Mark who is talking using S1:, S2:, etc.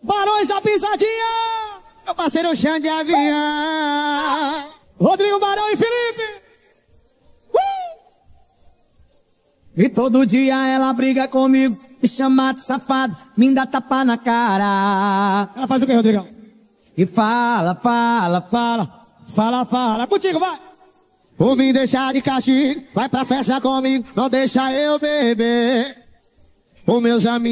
S1: Barões da Pisadinha.
S2: Meu parceiro Xande Avião.
S1: Rodrigo Barão e Felipe. E todo dia ela briga comigo, me chama de safado, me dá tapa na cara. Ela faz o que, Rodrigão? E fala, contigo, vai.
S2: Por me deixar de castigo, vai pra festa comigo, não deixa eu beber. Os meus amigos